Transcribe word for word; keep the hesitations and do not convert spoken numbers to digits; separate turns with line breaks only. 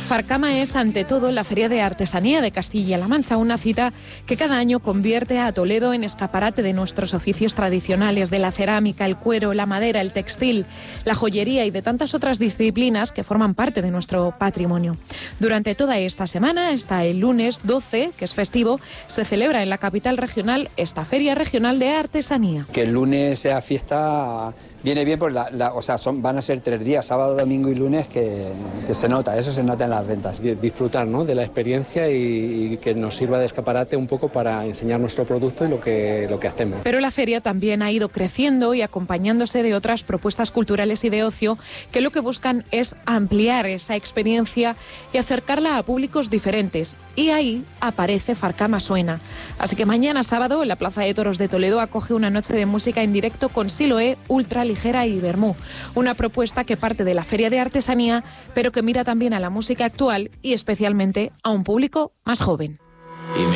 Farcama es, ante todo, la Feria de Artesanía de Castilla-La Mancha, una cita que cada año convierte a Toledo en escaparate de nuestros oficios tradicionales, de la cerámica, el cuero, la madera, el textil, la joyería y de tantas otras disciplinas que forman parte de nuestro patrimonio. Durante toda esta semana, hasta el lunes doce, que es festivo, se celebra en la capital regional esta Feria Regional de Artesanía.
Que el lunes sea fiesta viene bien, porque la, la, o sea, son, van a ser tres días, sábado, domingo y lunes, que, que se nota, eso se nota en las ventas.
Disfrutar, ¿no?, de la experiencia y, y que nos sirva de escaparate un poco para enseñar nuestro producto y lo que, lo que hacemos.
Pero la feria también ha ido creciendo y acompañándose de otras propuestas culturales y de ocio que lo que buscan es ampliar esa experiencia y acercarla a públicos diferentes. Y ahí aparece Farcama Suena. Así que mañana sábado, la Plaza de Toros de Toledo acoge una noche de música en directo con Siloé, Ultra Ligera y Vermú. Una propuesta que parte de la Feria de Artesanía, pero que mira también a la música actual y especialmente a un público más joven.
Y me